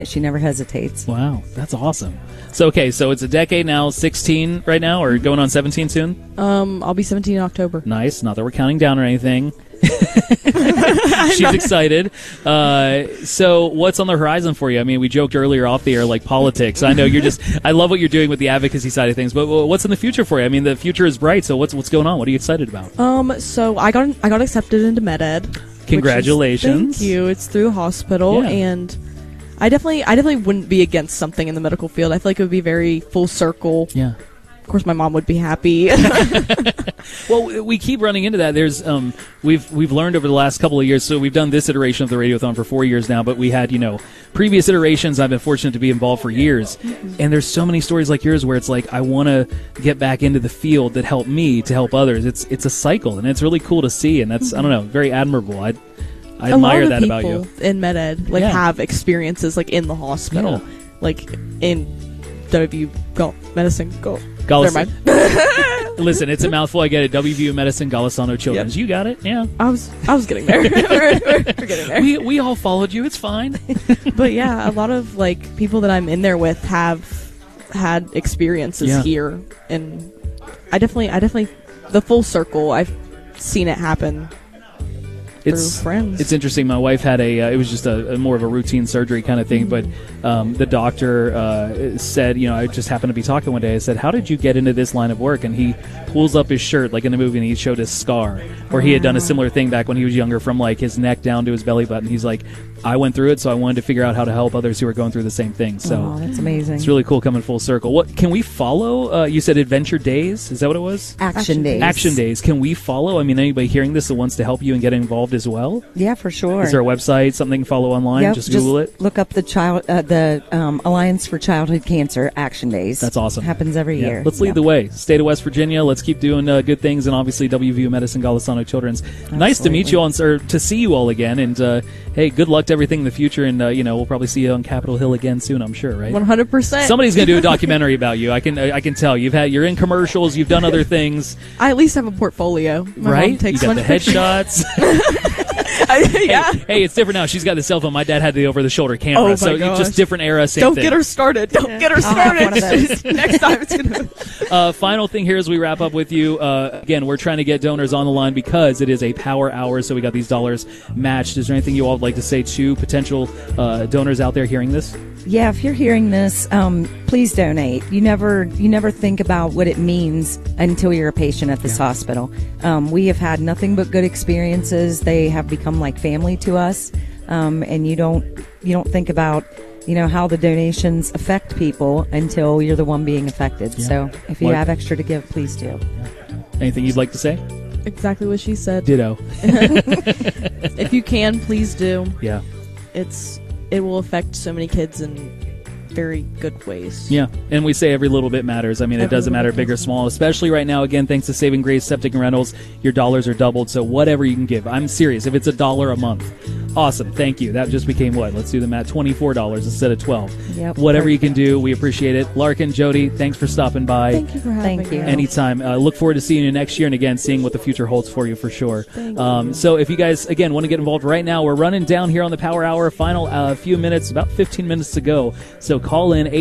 She never hesitates. Wow, that's awesome. So, okay, so it's a decade now, 16 right now, or going on 17 soon? I'll be 17 in October. Nice. Not that we're counting down or anything. She's excited. So what's on the horizon for you? I mean, we joked earlier off the air, like politics. I know I love what you're doing with the advocacy side of things, but what's in the future for you? I mean, the future is bright, so what's going on? What are you excited about? So I got accepted into med-ed. Congratulations. Thank you. It's through a hospital, and I definitely wouldn't be against something in the medical field. I feel like it would be very full circle. Yeah. Of course, my mom would be happy. Well, we keep running into that. There's we've learned over the last couple of years. So we've done this iteration of the Radiothon for 4 years now, but we had previous iterations. I've been fortunate to be involved for years, and there's so many stories like yours where it's like I want to get back into the field that helped me to help others. It's a cycle, and it's really cool to see, and that's I don't know, very admirable. I admire that about you. A lot of people in med-ed have experiences like in the hospital, like in WVU Medicine. Never mind. Listen, it's a mouthful. I get it. WVU Medicine, Golisano Children's. Yep. You got it. Yeah. I was getting there. We're getting there. We all followed you. It's fine. But yeah, a lot of people that I'm in there with have had experiences here, and I definitely the full circle. I've seen it happen. It's friends. It's interesting. My wife had it was just a more of a routine surgery kind of thing, but the doctor said, I just happened to be talking one day. I said, how did you get into this line of work? And he pulls up his shirt, like in the movie, and he showed his scar, where he had done a similar thing back when he was younger, from like his neck down to his belly button. He's like, I went through it, so I wanted to figure out how to help others who are going through the same thing. So that's amazing. It's really cool coming full circle. What can we follow? You said Adventure Days. Is that what it was? Action Days. Action Days. Can we follow? I mean, anybody hearing this that wants to help you and get involved as well? Yeah, for sure. Is there a website, something to follow online? Yep, just Google it. Look up the Alliance for Childhood Cancer Action Days. That's awesome. Happens every year. Let's lead the way. State of West Virginia. Let's keep doing good things, and obviously WVU Medicine, Golisano Children's. Absolutely. Nice to meet you all, or to see you all again. And hey, good luck to everything in the future. And we'll probably see you on Capitol Hill again soon, I'm sure, right? 100%. Somebody's going to do a documentary about you. I can tell. You're in commercials. You've done other things. I at least have a portfolio. My right? mom takes you got the headshots. Yeah. Hey, it's different now. She's got the cell phone. My dad had the over-the-shoulder camera. So just different era, same thing. Don't get her started. Don't get her started. Next time it's going to... final thing here as we wrap up with you. Again, we're trying to get donors on the line because it is a power hour, so we got these dollars matched. Is there anything you all would like to say to potential donors out there hearing this? Yeah, if you're hearing this, please donate. You never think about what it means until you're a patient at this hospital. We have had nothing but good experiences. They have become like family to us, and you don't think about how the donations affect people until you're the one being affected. Yeah. So if you have extra to give, please do. Anything you'd like to say? Exactly what she said. Ditto. If you can, please do. Yeah. It will affect so many kids in very good ways. Yeah, and we say every little bit matters. I mean, it doesn't matter big or small, especially right now. Again, thanks to Saving Grace Septic and Rentals, your dollars are doubled, so whatever you can give. I'm serious. If it's $1 a month, awesome. Thank you. That just became what? Let's do the math. $24 instead of $12. Yep. Whatever you can do, we appreciate it. Larkin, Jody, thanks for stopping by. Thank you for having me. Anytime. Look forward to seeing you next year and again, seeing what the future holds for you for sure. So if you guys, again, want to get involved right now, we're running down here on the Power Hour. Final few minutes, about 15 minutes to go. So call in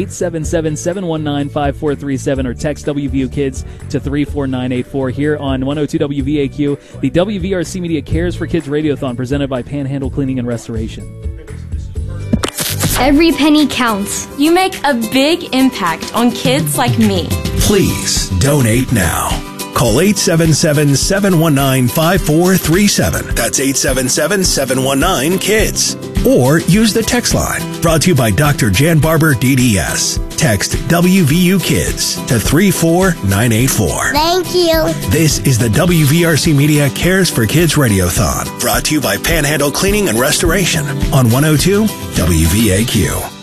877-719-5437 or text WVU Kids to 34984 here on 102 WVAQ. The WVRC Media Cares for Kids Radiothon presented by Panhandle Cleaning and Restoration. Every penny counts. You make a big impact on kids like me. Please donate now. Call 877-719-5437. That's 877-719-KIDS. Or use the text line. Brought to you by Dr. Jan Barber, DDS. Text WVU Kids to 34984. Thank you. This is the WVRC Media Cares for Kids Radiothon. Brought to you by Panhandle Cleaning and Restoration on 102 WVAQ.